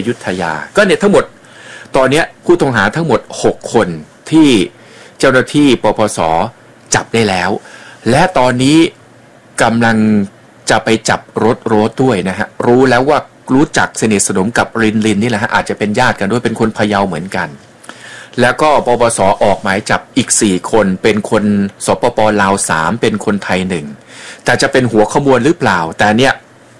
ยุธยาก็เนี่ยทั้งหมดตอนนี้ผู้ต้องหาทั้งหมด6คนที่เจ้าหน้าที่ปปส.จับได้แล้วและตอนนี้กำลังจะไปจับรถด้วยนะฮะรู้แล้วว่ารู้จักสนิทสนมกับลินนี่แหละฮะอาจจะเป็นญาติกันด้วยเป็นคนพะเยาเหมือนกันแล้วก็ปปส.ออกหมายจับอีก4คนเป็นคนสปป.ลาว3เป็นคนไทย1แต่จะเป็นหัวขบวนหรือเปล่าแต่เนี่ย